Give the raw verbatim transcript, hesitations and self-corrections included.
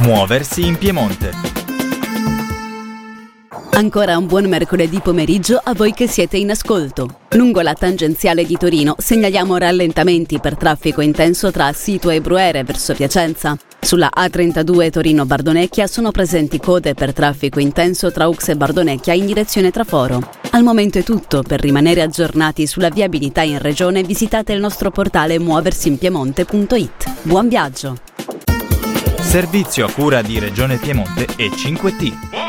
Muoversi in Piemonte. Ancora un buon mercoledì pomeriggio a voi che siete in ascolto. Lungo la tangenziale di Torino segnaliamo rallentamenti per traffico intenso tra Sito e Bruere verso Piacenza. Sulla A trentadue Torino-Bardonecchia sono presenti code per traffico intenso tra Ux e Bardonecchia in direzione Traforo. Al momento è tutto. Per rimanere aggiornati sulla viabilità in regione visitate il nostro portale muoversinpiemonte punto it. Buon viaggio! Servizio a cura di Regione Piemonte e cinque T.